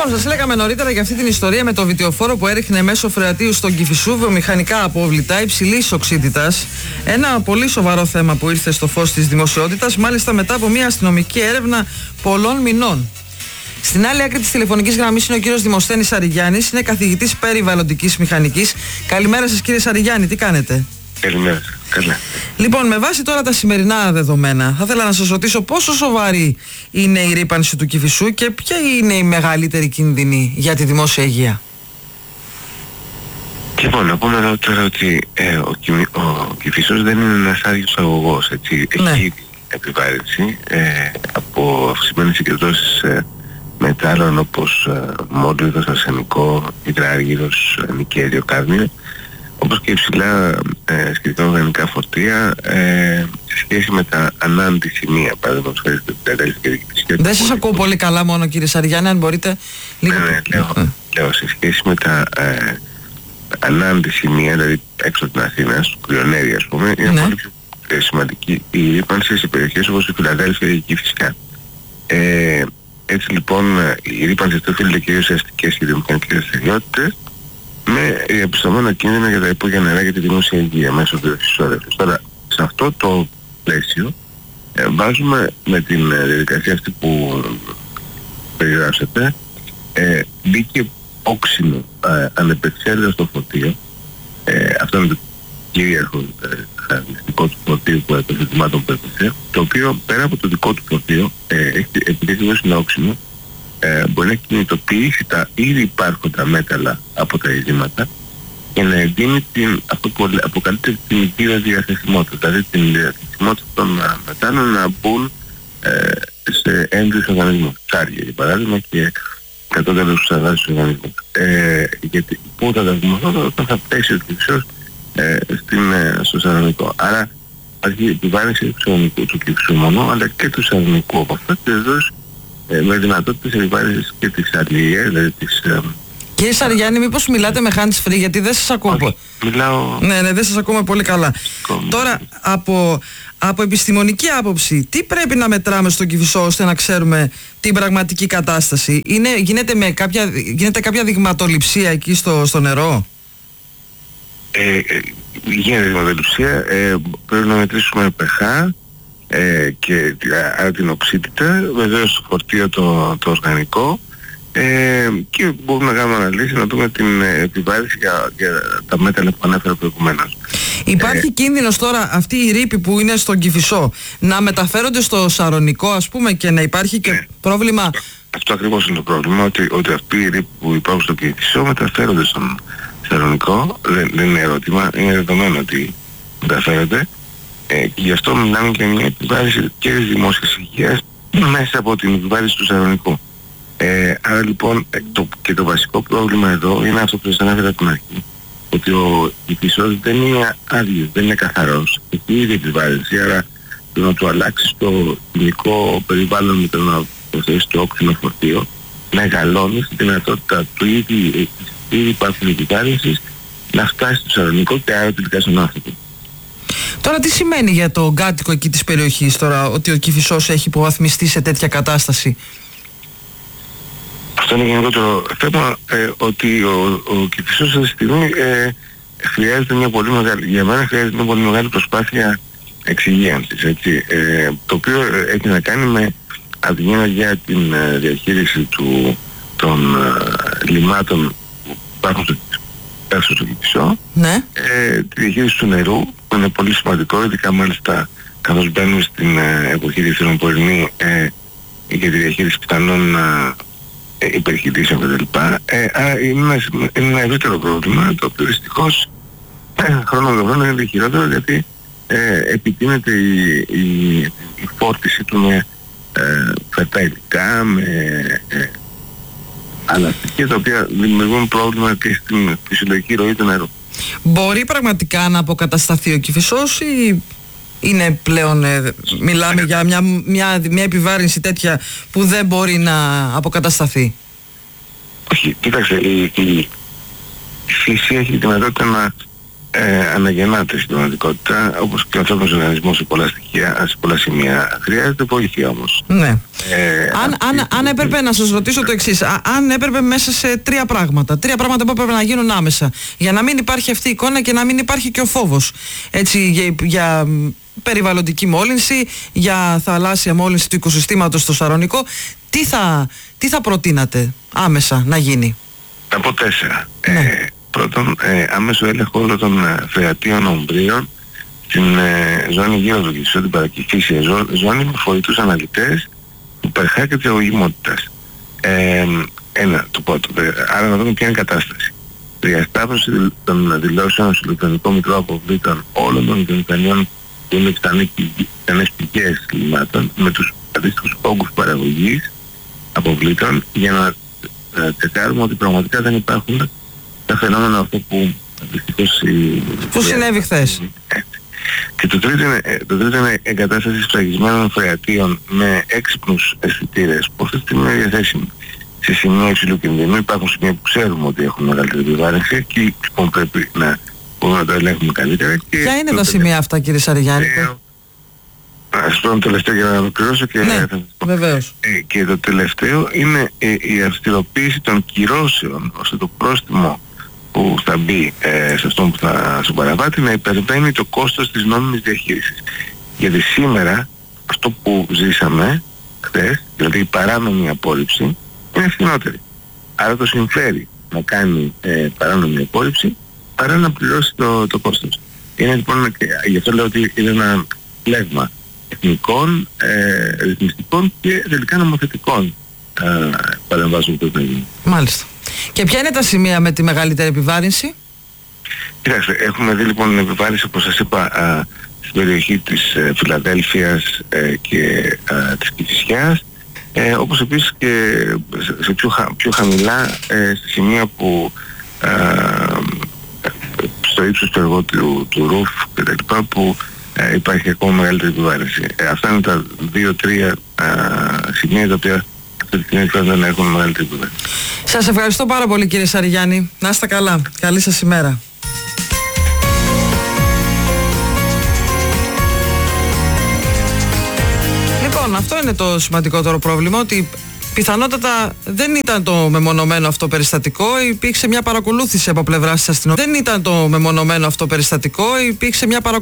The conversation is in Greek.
Λοιπόν, σας λέγαμε νωρίτερα για αυτή την ιστορία με το βιτιοφόρο που έριχνε μέσω φρεατίου στον Κηφισού βιομηχανικά απόβλητα υψηλής οξύτητας. Ένα πολύ σοβαρό θέμα που ήρθε στο φως της δημοσιότητας, μάλιστα μετά από μια αστυνομική έρευνα πολλών μηνών. Στην άλλη άκρη της τηλεφωνικής γραμμής είναι ο κύριος Δημοσθένης Σαριγιάννης, είναι καθηγητής περιβαλλοντικής μηχανικής. Καλημέρα σας, κύριε Σαριγιάννη, τι κάνετε? Καλημέρα. Καλά. Λοιπόν, με βάση τώρα τα σημερινά δεδομένα, θα ήθελα να σας ρωτήσω πόσο σοβαρή είναι η ρύπανση του Κηφισού και ποια είναι η μεγαλύτερη κίνδυνη για τη δημόσια υγεία. Λοιπόν, να πούμε εδώ τώρα ότι ο Κηφισός δεν είναι ένας άδειος αγωγός, έτσι. Ναι. Έχει επιβάρυνση από αυξημένες συγκεντρώσεις μετάλλων όπως μόλιβδος, αρσενικό, υδράργυρος, νικέλιο, κάδμιο, όπως και υψηλά σχετικά οργανικά φορτία σε σχέση με τα ανάντη σημεία, παραδείγματος χάρη στην κατάλληλη και διοικητική. Δεν σας ακούω πολύ καλά μόνο, κύριε Σαριγιάννη, αν μπορείτε λίγο. Ναι, λέω σε σχέση με τα ανάντη σημεία, δηλαδή έξω από την Αθήνα, στο Κρυονέρι ας πούμε, είναι πολύ πιο σημαντική η ρύπανση σε περιοχές όπως η Φιλαδέλφια ή η Κηφισιά. Έτσι λοιπόν η ρύπανση αυτό οφείλεται κυρίως σε αστικές και βιομηχανικές δραστηριότητες, με διαπιστωμένο κίνδυνο για τα υπόγεια νερά για τη δημόσια υγεία μέσω του συσσόρευσης. Τώρα, σε αυτό το πλαίσιο βάζουμε με την διαδικασία αυτή που περιγράψατε, μπήκε όξινο ανεπεξέλεγκτο στο φορτίο. Αυτό είναι το κυρίαρχο χαρακτηριστικό του φορτίου που έπαιζε, θυμάτων που έπαιζε, το οποίο πέρα από το δικό του φορτίο, επειδή έχει δώσει ένα όξινο, μπορεί να κινητοποιήσει τα ήδη υπάρχοντα μέταλλα από τα ειζήματα και να εντείνει αυτό που αποκαλείται την ιδία διαθεσιμότητα, δηλαδή την διαθεσιμότητα των μετάλλων να μπουν σε έμβριους οργανισμούς, ψάρια για παράδειγμα και κατώτερα στους αγράτες οργανισμούς. Γιατί πού θα τα δημοσιεύσω όταν θα πέσει ο Κηφισός στο σαρανικό. Άρα αρχίζει η επιβάρυνση του Κηφισού μόνο, αλλά και του σαρανικού από αυτό και δώσει με δυνατότητες επιβάρυνσης και της αλληλείας, δηλαδή της... Κύριε Σαριγιάννη, μήπως μιλάτε με hands free, γιατί δεν σας ακούω. Όχι, μιλάω... Ναι, δεν σας ακούμε πολύ καλά. Τώρα, από επιστημονική άποψη, τι πρέπει να μετράμε στον Κηφισό ώστε να ξέρουμε την πραγματική κατάσταση? Γίνεται κάποια δειγματοληψία εκεί στο νερό? Γίνεται δειγματοληψία, πρέπει να μετρήσουμε pH και άρα την οξύτητα, βεβαίως το φορτίο το οργανικό, και μπορούμε να κάνουμε αναλύσεις να δούμε την επιβάρυνση για τα μέταλλα που ανέφερα προηγουμένως. Υπάρχει κίνδυνος τώρα αυτοί οι ρήποι που είναι στον Κηφισό να μεταφέρονται στο σαρονικό, ας πούμε, και να υπάρχει και πρόβλημα? Αυτό ακριβώς είναι το πρόβλημα, ότι αυτοί οι ρήποι που υπάρχουν στο Κηφισό μεταφέρονται στον σαρονικό. Δεν είναι ερώτημα, είναι δεδομένο ότι μεταφέρονται. Και γι' αυτό μιλάμε για μια επιβάρυνση και της δημόσιας υγείας μέσα από την επιβάρυνση του σαρονικού. Άρα λοιπόν και το βασικό πρόβλημα εδώ είναι αυτό που σας ανέφερα από την αρχή, ότι ο Κηφισός δεν είναι άδειος, δεν είναι καθαρός, έχει ήδη επιβάρυνση, άρα το να του αλλάξει το χημικό περιβάλλον με το να προσθέσει το όξινο φορτίο μεγαλώνει στη δυνατότητα του ήδη υπάρχουν επιβάρυνσης να φτάσει στο σαρονικό και άρα τελικά στον άνθρωπο. Τώρα τι σημαίνει για τον κάτοικο εκεί της περιοχής τώρα ότι ο Κηφισός έχει υποβαθμιστεί σε τέτοια κατάσταση? Αυτό είναι γενικότερο θέμα, ότι ο Κηφισός αυτή τη στιγμή χρειάζεται για μένα χρειάζεται μια πολύ μεγάλη προσπάθεια εξυγίανσης, έτσι, το οποίο έχει να κάνει με αδεινία για την διαχείριση των λιμάτων που υπάρχουν στο Κηφισό, ναι. Τη διαχείριση του νερού που είναι πολύ σημαντικό, ειδικά μάλιστα καθώς μπαίνουμε στην εποχή διεθνοπορεινή για τη διαχείριση πιθανών υπερχητήσεων κτλ. Άρα είναι ένα ευρύτερο πρόβλημα, το οποίο δυστυχώς χρόνο με χρόνο είναι χειρότερο, γιατί επιτείνεται η φόρτιση του με φετά υλικά, με άλλα στοιχεία τα οποία δημιουργούν πρόβλημα και στην φυσιολογική ροή του νερού. Μπορεί πραγματικά να αποκατασταθεί ο Κηφισός ή είναι πλέον, μιλάμε για μια επιβάρυνση τέτοια που δεν μπορεί να αποκατασταθεί? Όχι, κοίταξε, η φύση έχει τη δυνατότητα αναγεννάται στην πραγματικότητα, όπως και ο ανθρώπινος οργανισμός σε πολλά στοιχεία, σε πολλά σημεία. Χρειάζεται βοήθεια όμως. Ναι. Αν έπρεπε να σας ρωτήσω το εξής, αν έπρεπε μέσα σε τρία πράγματα που έπρεπε να γίνουν άμεσα, για να μην υπάρχει αυτή η εικόνα και να μην υπάρχει και ο φόβος, έτσι, για περιβαλλοντική μόλυνση, για θαλάσσια μόλυνση του οικοσυστήματος στο Σαρονικό, τι θα προτείνατε άμεσα να γίνει? Από 4. Ναι. Πρώτον, άμεσο έλεγχο όλων των φρεατίων ομπρίων στην ζώνη γύρω του Κηφισού, την παρακυφίσια ζώνη, με φορητούς αναλυτές του ΠΕΡΧΑ και της αγωγημότητας. Ένα, το πρώτο. Άρα να δούμε ποια είναι η κατάσταση. Διασταύρωση των δηλώσεων στο ηλεκτρονικό μητρό αποβλήτων όλων των βιομηχανιών που είναι πιθανές πηγές λιμάτων με τους αντίστοιχους όγκους παραγωγής αποβλήτων, για να τσεκάρουμε ότι πραγματικά δεν υπάρχουν τα φαινόμενα αυτό που δυστυχώς συνέβη χθες. Και το τρίτο είναι εγκατάσταση σφραγισμένων φρεατίων με έξυπνους αισθητήρες που αυτή τη στιγμή είναι διαθέσιμοι σε σημεία υψηλού κινδύνου. Υπάρχουν σημεία που ξέρουμε ότι έχουν μεγαλύτερη επιβάρυνση και λοιπόν πρέπει να μπορούμε να το ελέγχουμε καλύτερα. Ποια είναι τα σημεία αυτά, κύριε Σαριγιάννη? Ας πω το τελευταίο για να ολοκληρώσω και ναι, θα πω. Βεβαίως. Και το τελευταίο είναι η αυστηροποίηση των κυρώσεων, ώστε το πρόστιμο που θα μπει σε αυτόν που θα στον παραβάτη να υπερβαίνει το κόστος της νόμιμης διαχείρισης. Γιατί σήμερα αυτό που ζήσαμε χθες, δηλαδή η παράνομη απόρριψη, είναι φθηνότερη. Άρα το συμφέρει να κάνει παράνομη απόρριψη παρά να πληρώσει το κόστος. Είναι λοιπόν, γι' αυτό λέω ότι είναι ένα πλέγμα εθνικών, ρυθμιστικών και τελικά νομοθετικών παρεμβάσεων που πρέπει να γίνει. Μάλιστα. Και ποια είναι τα σημεία με τη μεγαλύτερη επιβάρυνση? Κοιτάξτε, έχουμε δει λοιπόν επιβάρυνση, όπως σας είπα, στην περιοχή της Φιλαδέλφειας και της Κηφισιάς, όπως επίσης και σε πιο χαμηλά σε σημεία που στο ύψος του εργότριου του ρουφ και τα λοιπά, που υπάρχει ακόμα μεγαλύτερη επιβάρυνση. Αυτά είναι τα 2-3 σημεία τα οποία αυτή τη στιγμή φαίνεται να έχουν μεγαλύτερη επιβάρυνση. Σας ευχαριστώ πάρα πολύ, κύριε Σαριγιάννη. Να είστε καλά. Καλή σας ημέρα. Λοιπόν, αυτό είναι το σημαντικότερο πρόβλημα, ότι πιθανότατα δεν ήταν το μεμονωμένο αυτό περιστατικό, υπήρξε μια παρακολούθηση από πλευράς της αστυνομίας. Δεν ήταν το μεμονωμένο αυτό περιστατικό, υπήρξε μια παρακολούθηση